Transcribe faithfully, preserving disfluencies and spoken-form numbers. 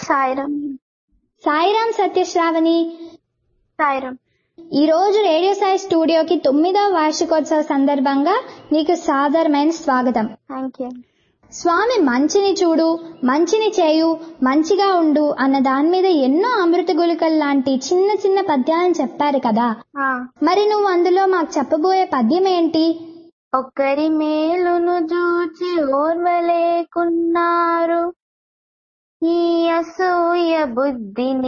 సాయిరామ్. సాయిరామ్ సత్యశ్రావణి. సాయిరామ్. ఈ రోజు రేడియో సాయి స్టూడియోకి తొమ్మిదవ వార్షికోత్సవ సందర్భంగా నీకు సాదరమైన స్వాగతం. Thank you. స్వామి మంచిని చూడు, మంచిని చేయు, మంచిగా ఉండు అన్న దాని మీద ఎన్నో అమృత గుళికలు లాంటి చిన్న చిన్న పద్యాలను చెప్పారు కదా. మరి నువ్వు అందులో మాకు చెప్పబోయే పద్యం ఏంటి? ఒకరి మేలును చూచి ఓర్వలేకున్నారు, ఈ అసూయ బుద్ధిని